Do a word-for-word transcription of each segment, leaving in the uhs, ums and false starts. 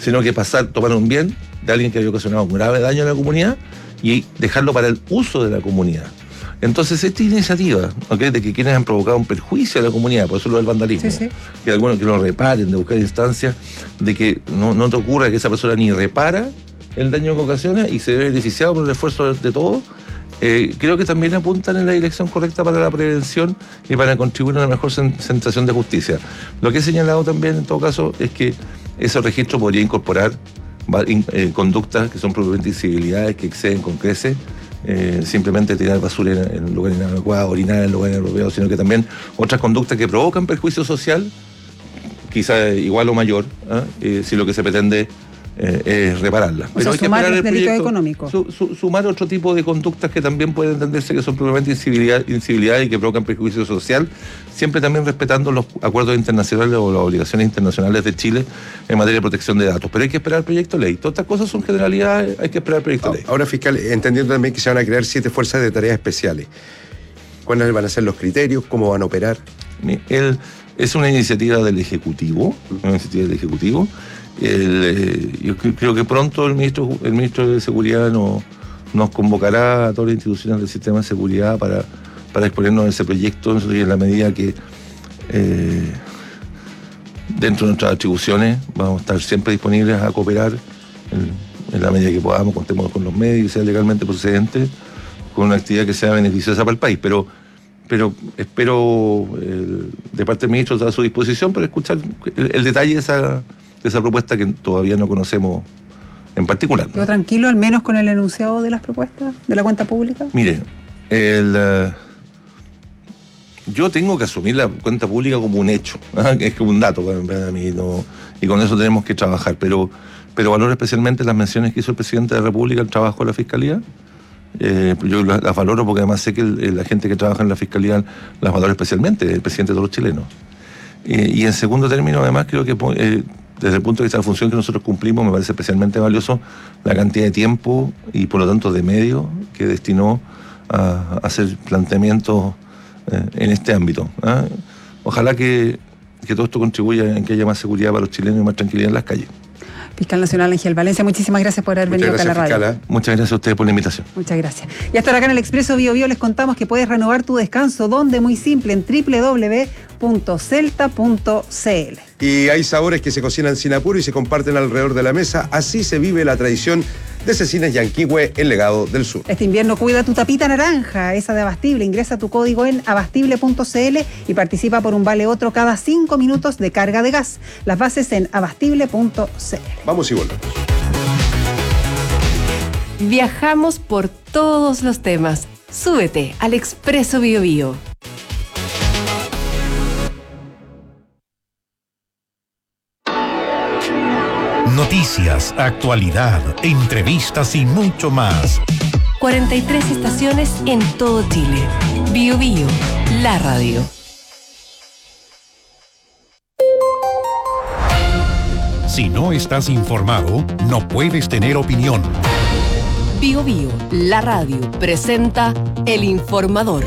sino que pasar, tomar un bien de alguien que había ocasionado un grave daño a la comunidad y dejarlo para el uso de la comunidad. Entonces, esta iniciativa, ¿okay?, de que quienes han provocado un perjuicio a la comunidad, por eso lo del vandalismo, sí, sí. que algunos que lo reparen, de buscar instancias, de que no, no te ocurra que esa persona ni repara el daño que ocasiona y se ve beneficiado por el esfuerzo de, de todos, eh, creo que también apuntan en la dirección correcta para la prevención y para contribuir a una mejor sensación de justicia. Lo que he señalado también, en todo caso, es que ese registro podría incorporar eh, conductas que son propiamente incivilidades, que exceden con creces, Eh, simplemente tirar basura en, en lugares inadecuados, orinar en lugares inadecuados, sino que también otras conductas que provocan perjuicio social, quizá igual o mayor, ¿eh? Eh, si lo que se pretende eh, es repararlas. O Pero sea, hay que sumar esperar los el delitos proyecto, económicos. Su, su, sumar otro tipo de conductas que también pueden entenderse que son propiamente incivilidad, incivilidad y que provocan perjuicio social, siempre también respetando los acuerdos internacionales o las obligaciones internacionales de Chile en materia de protección de datos. Pero hay que esperar el proyecto de ley. Todas estas cosas son generalidades, hay que esperar el proyecto de ley. Ahora, fiscal, entendiendo también que se van a crear siete fuerzas de tareas especiales, ¿cuáles van a ser los criterios? ¿Cómo van a operar? El, es una iniciativa del Ejecutivo, una iniciativa del Ejecutivo. El, eh, yo creo que pronto el ministro, el ministro de Seguridad no, nos convocará a todas las instituciones del sistema de seguridad para, para exponernos ese proyecto, y en la medida que eh, dentro de nuestras atribuciones vamos a estar siempre disponibles a cooperar en, en la medida que podamos, contemos con los medios, sea legalmente procedente, con una actividad que sea beneficiosa para el país. Pero pero espero el, de parte del ministro estar a su disposición para escuchar el, el detalle de esa, de esa propuesta que todavía no conocemos en particular. ¿Quedó tranquilo al menos con el enunciado de las propuestas de la cuenta pública? Mire, el, uh, yo tengo que asumir la cuenta pública como un hecho, ¿eh? Es como un dato para, para mí, no, y con eso tenemos que trabajar, pero, pero valoro especialmente las menciones que hizo el presidente de la República al trabajo de la Fiscalía. Eh, yo las, las valoro porque además sé que el, la gente que trabaja en la Fiscalía las valora especialmente, el presidente de todos los chilenos. Eh, y en segundo término, además, creo que eh, desde el punto de vista de la función que nosotros cumplimos, me parece especialmente valioso la cantidad de tiempo y por lo tanto de medios que destinó a, a hacer planteamientos eh, en este ámbito. ¿eh? Ojalá que, que todo esto contribuya en que haya más seguridad para los chilenos y más tranquilidad en las calles. Fiscal Nacional Ángel Valencia, muchísimas gracias por haber venido acá a la radio. Fiscal, ¿eh? Muchas gracias a ustedes por la invitación. Muchas gracias. Y hasta ahora acá en el Expreso Bio Bio les contamos que puedes renovar tu descanso, donde muy simple, en doble u doble u doble u punto celta punto c l. Y hay sabores que se cocinan sin apuro y se comparten alrededor de la mesa. Así se vive la tradición de Cecines Yanquihue, el legado del sur. Este invierno cuida tu tapita naranja, esa de Abastible. Ingresa tu código en abastible punto c l y participa por un vale otro cada cinco minutos de carga de gas. Las bases en abastible punto c l. Vamos y volvemos. Viajamos por todos los temas. Súbete al Expreso Bio Bio. Noticias, actualidad, entrevistas y mucho más. cuarenta y tres estaciones en todo Chile. Bio Bio, la radio. Si no estás informado, no puedes tener opinión. Bio Bio, la radio, presenta El Informador.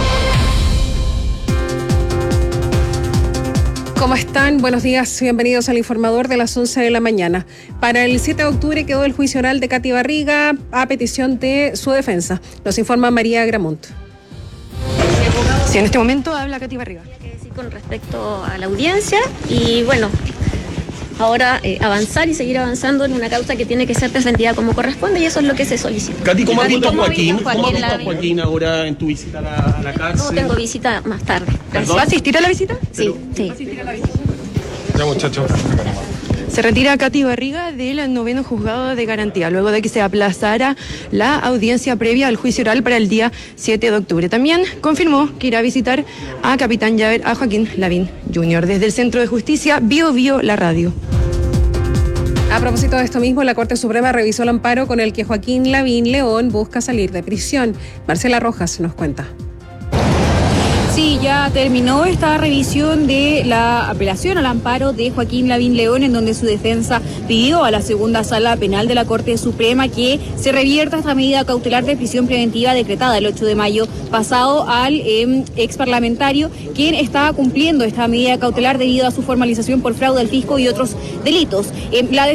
¿Cómo están? Buenos días, bienvenidos al Informador de las once de la mañana. Para el siete de octubre quedó el juicio oral de Katy Barriga a petición de su defensa. Nos informa María Gramont. Sí, en este momento habla Katy Barriga. Que decir con respecto a la audiencia y bueno, ahora eh, avanzar y seguir avanzando en una causa que tiene que ser defendida como corresponde y eso es lo que se solicita. Katy, ¿cómo has visto a ¿Cómo Joaquín? Joaquín ¿Cómo has visto a Lavín? Joaquín ahora en tu visita a la, a la cárcel? No, tengo visita más tarde. ¿Perdón? ¿Va a asistir a la visita? Sí, sí. Ya, muchachos. Se retira Katy Barriga del noveno juzgado de garantía, luego de que se aplazara la audiencia previa al juicio oral para el día siete de octubre. También confirmó que irá a visitar a Capitán Llaver, a Joaquín Lavín junior Desde el Centro de Justicia, Bio Bio, la radio. A propósito de esto mismo, la Corte Suprema revisó el amparo con el que Joaquín Lavín León busca salir de prisión. Marcela Rojas nos cuenta. Sí, ya terminó esta revisión de la apelación al amparo de Joaquín Lavín León, en donde su defensa pidió a la segunda sala penal de la Corte Suprema que se revierta esta medida cautelar de prisión preventiva decretada el ocho de mayo pasado al eh, ex parlamentario, quien estaba cumpliendo esta medida cautelar debido a su formalización por fraude al fisco y otros delitos. Eh, la